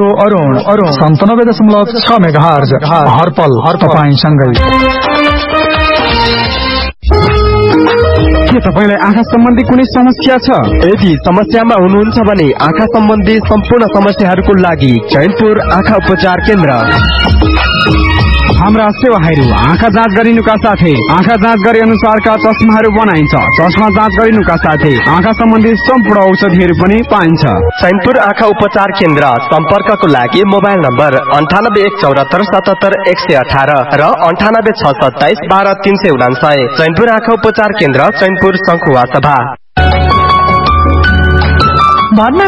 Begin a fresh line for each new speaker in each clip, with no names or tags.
Radio Arun 97.6 megahertz हरपल तपाईंसँगै।
के तपाईलाई आँखा सम्बन्धी कुनै समस्या छ? यदि समस्यामा हुनुहुन्छ भने आँखा सम्बन्धी सम्पूर्ण समस्याहरूको लागि चैनपुर आँखा उपचार केन्द्र। हाम्रा सेवाहरू आँखा जाँच गरिनुका साथै आँखा जाँच गरे अनुसारका चस्माहरू बनाइन्छ। चस्मा जाँच गरिनुका साथै आँखा सम्बन्धी सम्पूर्ण औषधिहरू पनि पाइन्छ। चैनपुर आँखा उपचार केन्द्र सम्पर्कको लागि मोबाइल नम्बर 9814770118 र 9862712399। चैनपुर आँखा उपचार केन्द्र, चैनपुर शंखुवा सभा।
भर्ना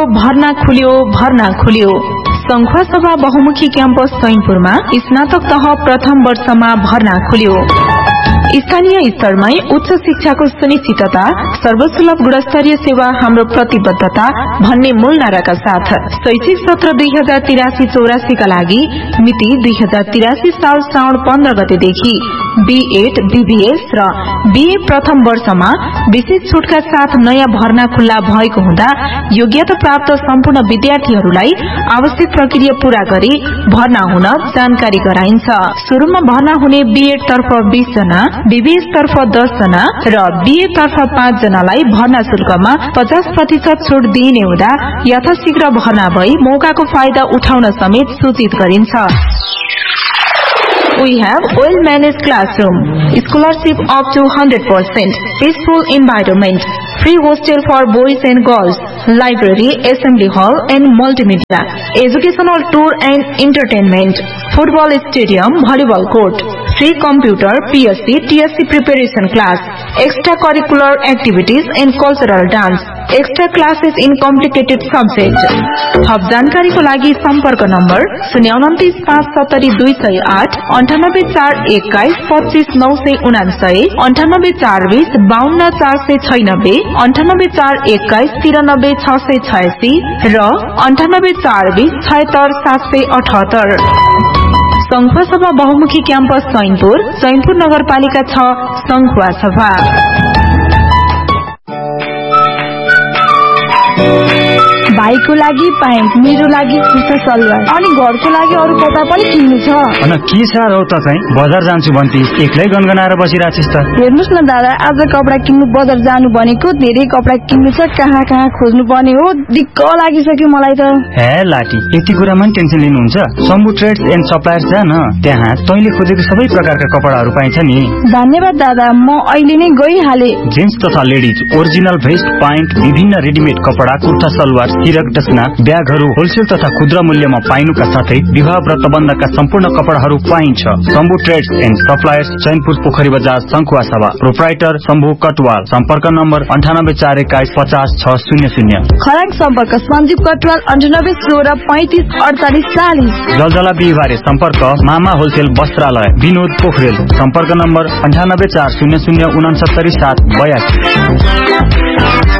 खुल्यो शंखुवा सभा बहुमुखी क्याम्पस चैनपुरमा स्नातक तह प्रथम वर्षमा भर्ना खुल्यो। स्थानीय स्तरमै उच्च शिक्षाको सुनिश्चितता, सर्वसुलभ गुणस्तरीय सेवा हाम्रो प्रतिबद्धता भन्ने मूल नाराका साथ शैक्षिक सत्र 2083-84 का लागि मिति 2083 साल श्रावण 15 गतेदेखि B.Ed, BBS र BA प्रथम वर्षमा विशेष छुटका साथ नयाँ भर्ना खुल्ला भएको हुँदा योग्यता प्राप्त सम्पूर्ण विद्यार्थीहरूलाई आवश्यक प्रक्रिया पूरा गरी भर्ना हुन जानकारी गराइन्छ। सुरुमा भर्ना हुने B.Ed तर्फ 20 जना, BBS तर्फ 10 जना र BA तर्फ 5 जनालाई भर्ना शुल्कमा 50% छुट दिइने हुँदा यथाशीघ्र भर्ना भई मौकाको फाइदा उठाउन समेत सूचित गरिन्छ। We have well-managed classroom, scholarship up to 100%, peaceful environment, free hostel for boys and girls, library, assembly hall and multimedia, educational tour and entertainment, football stadium, volleyball court, free computer, PSC, TSC preparation class, extracurricular activities and cultural dance, extra classes in complicated subjects. थप जानकारीको लागि सम्पर्क number 029 570 208, 98 421 25 999, 98 420 52 496, 98 421 93 686 र 98 420 76 778। शंखुवा सभा बहुमुखी campus Chainpur नगरपालिका 6 शंखुवा सभा।
भाइको लागि प्यान्ट, मेरो लागि कुर्ता सलवार अनि घरको लागि अरू कपडा पनि किन्नु छ।
अनि के साह्रो हो त चाहिँ बजार जान्छु भन्ती एक्लै गनगनाएर बसिराछिस् त।
हेर्नुस् न दादा, आज कपडा किन्नु बजार जानु भनेको धेरै कपडा किन्नु छ, कहाँ कहाँ खोज्नु पर्ने हो, दिक्क लागिसक्यो मलाई त।
हे लाटी, यति कुरामा पनि टेन्सन लिनुहुन्छ? शम्भु ट्रेड्स एन्ड सप्लायर्स जा न, त्यहाँ तैँले खोजेको सबै प्रकारका कपडाहरू पाइन्छ नि।
धन्यवाद दादा, म अहिले नै गइहाले।
जेन्ट्स तथा लेडिज ओरिजिनल भेस्ट, प्यान्ट, विभिन्न रेडिमेड कपडा, कुर्ता सलवार, सिरक डस्ना, ब्यागहरू होलसेल तथा खुद्रा मूल्यमा पाइनुका साथै विवाह व्रतबन्धका सम्पूर्ण कपडाहरू पाइन्छ। Shambhu trades and suppliers, Chainpur पोखरी बजार, शंखुवा सभा। प्रोप्राइटर शम्भु कटवाल। सम्पर्क नम्बर 98 421 50 600।
खराङ सम्पर्क सञ्जीव कटवाल 98 16 35 48 40।
जलजला बिहिबारे सम्पर्क मामा होलसेल वस्त्रालय, विनोद पोखरेल। सम्पर्क नम्बर 98 400 69 7 82।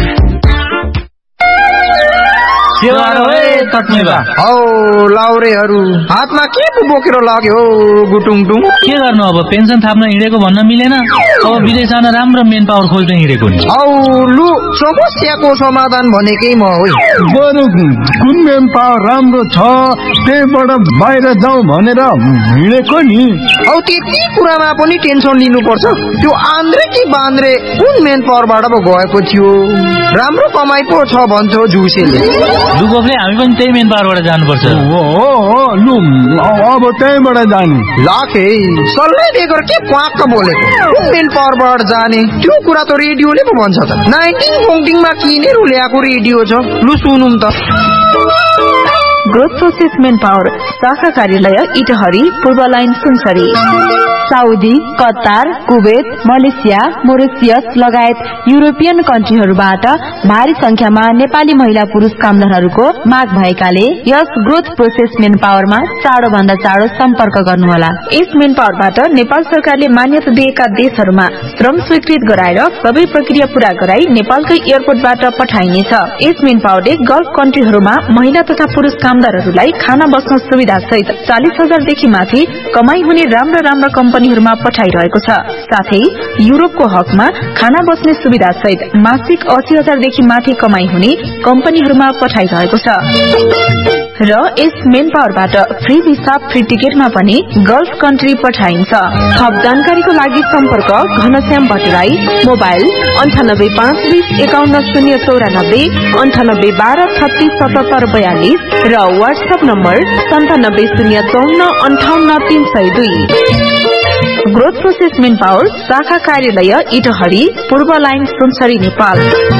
लाउरेहरू हातमा के बोकेर लाग्यो गुटुङटुङ?
के गर्नु अब, पेन्सन थाप्न हिँडेको भन्न मिलेन, अब विदेश जान राम्रो मेन पावर खोज्न हिँडेको नि।
लु, समस्याको समाधान भनेकै म हो।
बरु कुन मेन पावर राम्रो छ त्यहीबाट बाहिर जाउँ भनेर हिँडेको नि।
त्यति कुरामा पनि टेन्सन लिनुपर्छ? त्यो आन्द्रे कि बान्द्रे कुन मेन पावरबाट पो गएको थियो? राम्रो कमाइ पो छ भन्छौ जुसेले।
लुकोले हामी पनि त्यही मेन पावरबाट जानुपर्छ।
लु अब त्यहीबाट जाने।
लाखे सल्लाह दिएको के प्वाक्क बोलेको? कुन मेन पावरबाट जाने? त्यो कुरा त रेडियोले पो भन्छ त। 19 किनेर ल्याएको रेडियो छ। लु सुनौँ त।
ग्रोथ प्रोसेस मेन पावर शाखा कार्यालय इटहरी, पूर्व line Sunsari. Saudi, Qatar, Kuwait, Malaysia, Mauritius लगायत युरोपियन कन्ट्रीहरूबाट भारी संख्यामा नेपाली महिला पुरुष कामदारहरूको माग भएकाले यस ग्रोथ प्रोसेस मेन पावरमा चाँडो भन्दा चाँडो सम्पर्क गर्नुहोला। यस मेन पावरबाट नेपाल सरकारले मान्यता दिएका देशहरूमा श्रम स्वीकृत गराएर सबै प्रक्रिया पूरा गराई नेपालकै एयरपोर्टबाट पठाइनेछ। यस मेन पावरले गल्फ कन्ट्रीहरूमा महिला तथा पुरुष कामदारहरूलाई खाना बस्न सुविधा सहित 40,000 देखि माथि कमाई हुने राम्रा कम्पनीहरूमा पठाइरहेको छ। साथै युरोपको हकमा खाना बस्ने सुविधा सहित मासिक 80,000 देखि माथि कमाई हुने कम्पनीहरूमा पठाइरहेको छ। र यस मेन पावरबाट फ्री भिसा फ्री टिकटमा पनि गल्फ कन्ट्री पठाइन्छ। थप जानकारीको लागि सम्पर्क घनश्याम भट्टराई, मोबाइल 9852051094, 9812367742 र WhatsApp number 9705458302। Growth process main power शाखा कार्यालय इटहरी, पूर्व लाइन सुनसरी, नेपाल।